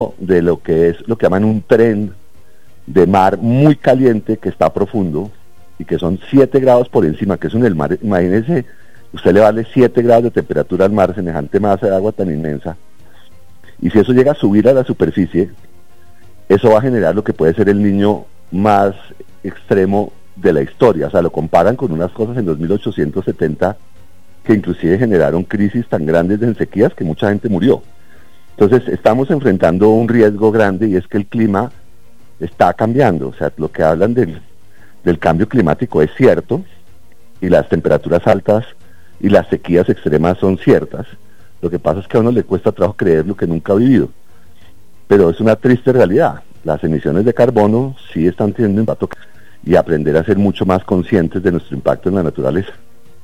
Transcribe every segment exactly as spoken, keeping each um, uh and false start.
de lo que es lo que llaman un tren de mar muy caliente que está profundo y que son siete grados por encima, que es en el mar. Imagínense, usted le vale siete grados de temperatura al mar, semejante masa de agua tan inmensa, y si eso llega a subir a la superficie, eso va a generar lo que puede ser el niño más extremo de la historia. O sea, lo comparan con unas cosas en los mil ochocientos setenta que inclusive generaron crisis tan grandes en sequías que mucha gente murió. Entonces estamos enfrentando un riesgo grande, y es que el clima está cambiando. O sea, lo que hablan del, del cambio climático es cierto, y las temperaturas altas y las sequías extremas son ciertas. Lo que pasa es que a uno le cuesta trabajo creer lo que nunca ha vivido, pero es una triste realidad. Las emisiones de carbono sí están teniendo impacto, y aprender a ser mucho más conscientes de nuestro impacto en la naturaleza.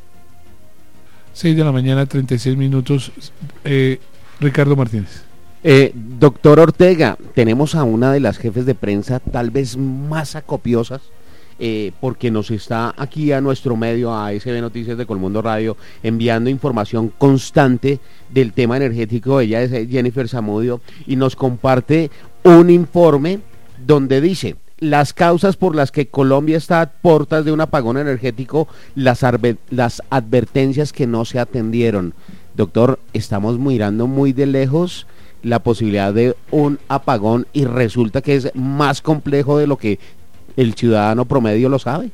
seis de la mañana, treinta y seis minutos. Eh, Ricardo Martínez. Eh, doctor Ortega, tenemos a una de las jefes de prensa tal vez más acopiosas, eh, porque nos está aquí a nuestro medio, a S B Noticias de Colmundo Radio, enviando información constante del tema energético. Ella es Jennifer Zamudio, y nos comparte un informe donde dice: las causas por las que Colombia está a puertas de un apagón energético, las, arbe- las advertencias que no se atendieron. Doctor, estamos mirando muy de lejos la posibilidad de un apagón, y resulta que es más complejo de lo que el ciudadano promedio lo sabe.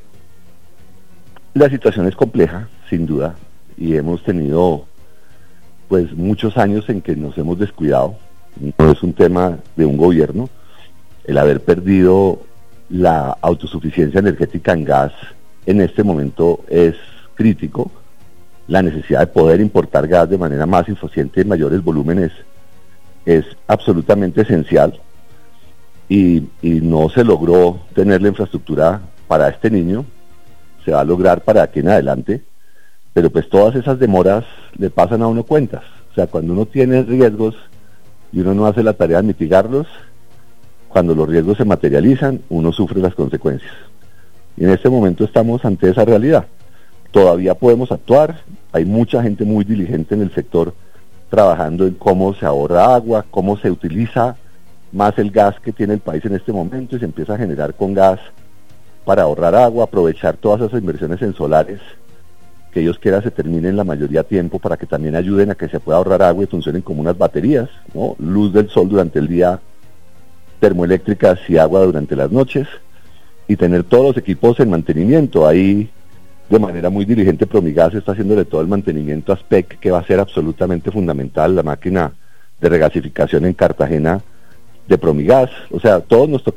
La situación es compleja, sin duda, y hemos tenido pues muchos años en que nos hemos descuidado. No es un tema de un gobierno. El haber perdido la autosuficiencia energética en gas en este momento es crítico. La necesidad de poder importar gas de manera más eficiente en mayores volúmenes es absolutamente esencial, y, y no se logró tener la infraestructura para este niño. Se va a lograr para aquí en adelante, pero pues todas esas demoras le pasan a uno cuentas. O sea, cuando uno tiene riesgos y uno no hace la tarea de mitigarlos, cuando los riesgos se materializan, uno sufre las consecuencias. Y en este momento estamos ante esa realidad. Todavía podemos actuar, hay mucha gente muy diligente en el sector trabajando en cómo se ahorra agua, cómo se utiliza más el gas que tiene el país en este momento, y se empieza a generar con gas para ahorrar agua, aprovechar todas esas inversiones en solares, que Dios quiera se terminen la mayoría a tiempo, para que también ayuden a que se pueda ahorrar agua y funcionen como unas baterías, ¿no? Luz del sol durante el día, termoeléctricas y agua durante las noches, y tener todos los equipos en mantenimiento. Ahí de manera muy diligente Promigas está haciéndole todo el mantenimiento a S P E C, que va a ser absolutamente fundamental, la máquina de regasificación en Cartagena de Promigas. O sea, todos nos toca